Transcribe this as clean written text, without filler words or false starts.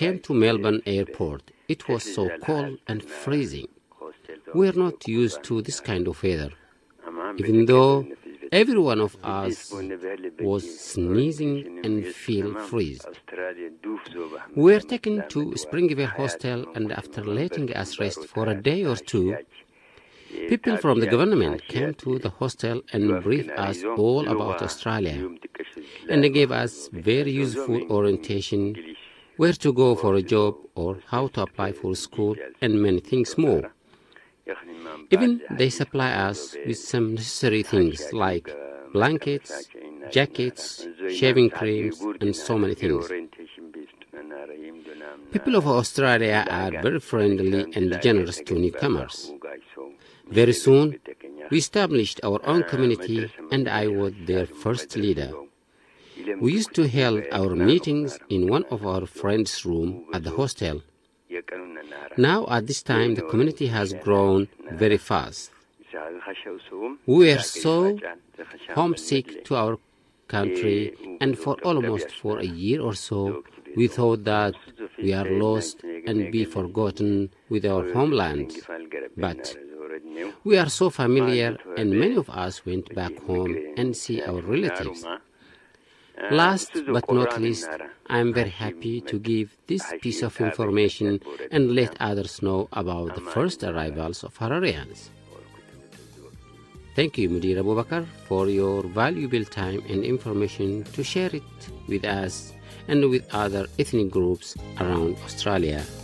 came to Melbourne airport, it was so cold and freezing. We are not used to this kind of weather, even though every one of us was sneezing and feel freeze. We were taken to Springvale Hostel, and after letting us rest for a day or two, people from the government came to the hostel and briefed us all about Australia, and they gave us very useful orientation, where to go for a job or how to apply for school and many things more. Even they supply us with some necessary things like blankets, jackets, shaving creams, and so many things. People of Australia are very friendly and generous to newcomers. Very soon, we established our own community, and I was their first leader. We used to hold our meetings in one of our friends' rooms at the hostel. Now, at this time, the community has grown very fast. We were so homesick to our country, and for a year or so, we thought that we are lost and be forgotten with our homeland. But we are so familiar, and many of us went back home and see our relatives. Last but not least, I am very happy to give this piece of information and let others know about the first arrivals of Hararians. Thank you, Mudir Abu Bakr, for your valuable time and information to share it with us and with other ethnic groups around Australia.